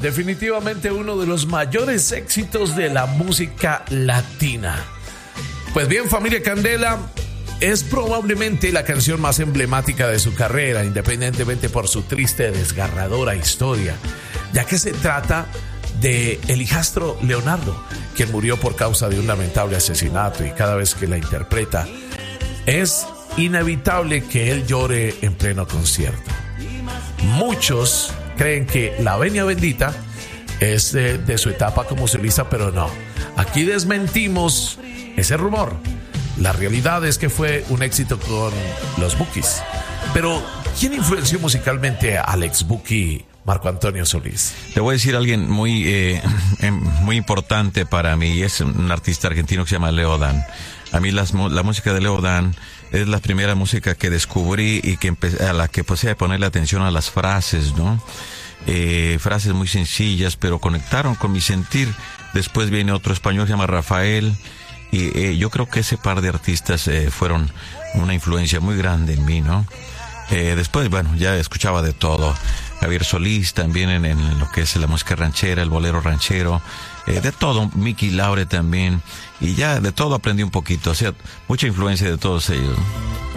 definitivamente uno de los mayores éxitos de la música latina. Pues bien, familia Candela, es probablemente la canción más emblemática de su carrera, independientemente por su triste, desgarradora historia, ya que se trata de el hijastro Leonardo, quien murió por causa de un lamentable asesinato, y cada vez que la interpreta es inevitable que él llore en pleno concierto. Muchos creen que La Venia Bendita es de su etapa como solista, pero no. Aquí desmentimos ese rumor. La realidad es que fue un éxito con los Bukis. Pero, ¿quién influenció musicalmente a Alex Buki, Marco Antonio Solís? Te voy a decir alguien muy importante para mí. Es un artista argentino que se llama Leo Dan. A mí la música de Leo Dan es la primera música que descubrí y que a la que empecé a ponerle atención a las frases, ¿no? Frases muy sencillas, pero conectaron con mi sentir. Después viene otro español que se llama Rafael. Y yo creo que ese par de artistas fueron una influencia muy grande en mí, ¿no? Después, bueno, ya escuchaba de todo. Javier Solís también en lo que es la música ranchera, el bolero ranchero, de todo. Mickey Laure también. Y ya de todo aprendí un poquito, o sea, mucha influencia de todos ellos.